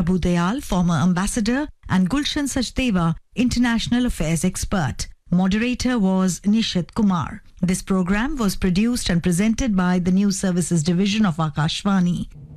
Prabhu Dayal, former ambassador, and Gulshan Sachdeva, international affairs expert. Moderator was Nishit Kumar. This program was produced and presented by the News Services Division of Akashvani.